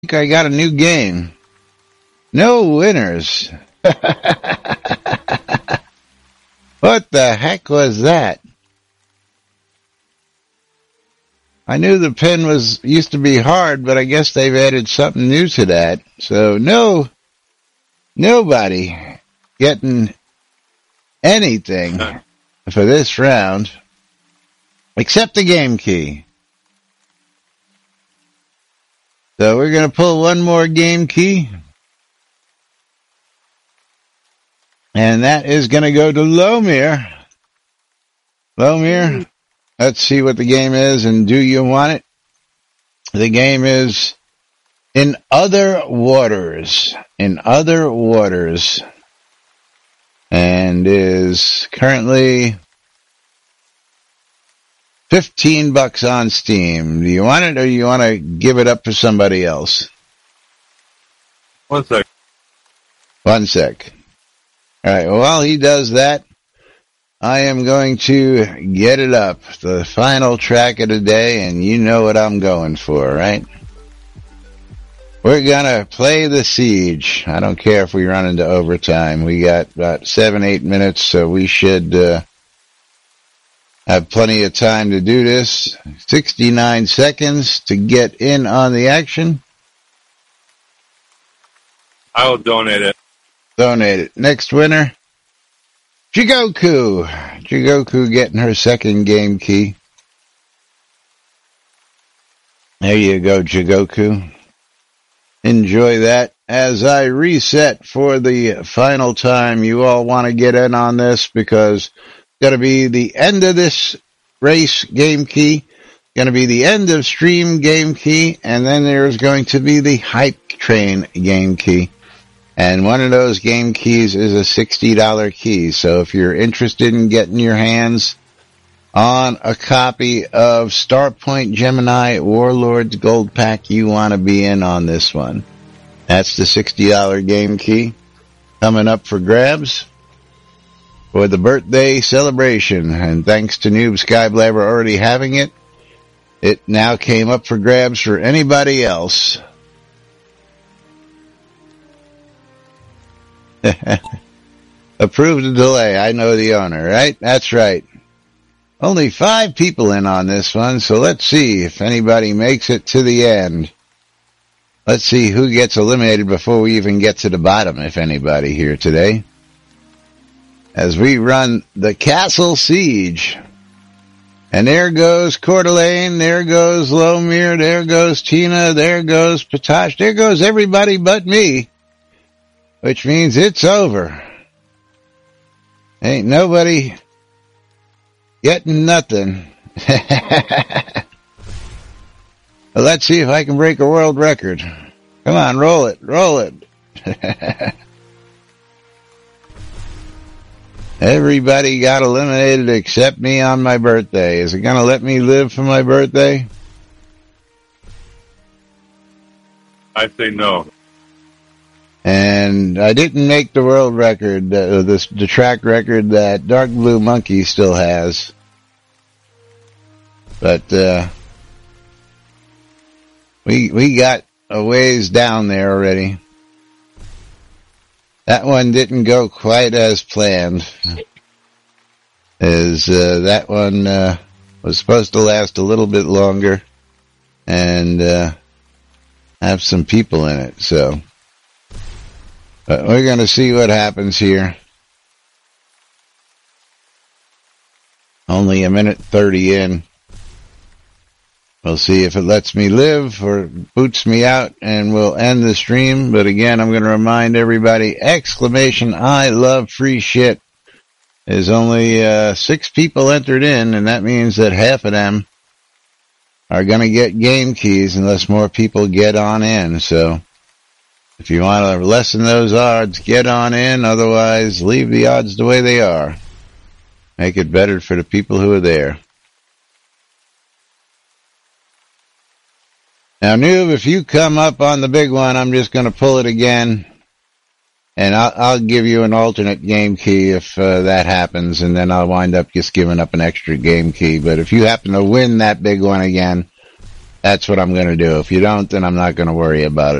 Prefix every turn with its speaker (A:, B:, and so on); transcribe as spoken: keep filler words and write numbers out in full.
A: think I got a new game. No winners. What the heck was that? I knew the pen was used to be hard, but I guess they've added something new to that. So no, nobody getting anything for this round except the game key. So we're going to pull one more game key. And that is going to go to Lomir. Lomir, let's see what the game is, and do you want it? The game is In Other Waters. In Other Waters. And is currently fifteen bucks on Steam. Do you want it, or do you want to give it up for somebody else?
B: One sec.
A: One sec. All right, well, while he does that, I am going to get it up. The final track of the day, and you know what I'm going for, right? We're going to play The Siege. I don't care if we run into overtime. We got about seven, eight minutes, so we should uh, have plenty of time to do this. sixty-nine seconds to get in on the action.
B: I will donate it.
A: Donate it. Next winner, Jigoku. Jigoku getting her second game key. There you go, Jigoku. Enjoy that. As I reset for the final time, you all want to get in on this because it's going to be the end of this race game key, going to be the end of stream game key, and then there's going to be the hype train game key. And one of those game keys is a sixty dollar key. So if you're interested in getting your hands on a copy of Starpoint Gemini Warlords Gold Pack, you want to be in on this one. That's the sixty dollar game key coming up for grabs for the birthday celebration. And thanks to Noob Skyblabber already having it, it now came up for grabs for anybody else. Approved the delay. I know the owner, right? That's right. Only five people in on this one, so let's see if anybody makes it to the end. Let's see who gets eliminated before we even get to the bottom, if anybody here today. As we run the Castle Siege. And there goes Coeur d'Alene, there goes Lomir, there goes Tina, there goes Patosh, there goes everybody but me. Which means it's over. Ain't nobody getting nothing. Well, let's see if I can break a world record. Come on, roll it, roll it. Everybody got eliminated except me on my birthday. Is it going to let me live for my birthday?
B: I say no.
A: And I didn't make the world record, uh, the, the track record that Dark Blue Monkey still has. But, uh, we, we got a ways down there already. That one didn't go quite as planned. As, uh, that one, uh, was supposed to last a little bit longer and, uh, have some people in it, so. But we're going to see what happens here. Only a minute thirty in. We'll see if it lets me live or boots me out, and we'll end the stream. But again, I'm going to remind everybody, exclamation, I love free shit. There's only uh, six people entered in, and that means that half of them are going to get game keys unless more people get on in. So if you want to lessen those odds, get on in. Otherwise, leave the odds the way they are. Make it better for the people who are there. Now, Noob, if you come up on the big one, I'm just going to pull it again. And I'll, I'll give you an alternate game key if uh, that happens. And then I'll wind up just giving up an extra game key. But if you happen to win that big one again, That's what I'm going to do. If you don't, then I'm not going to worry about it.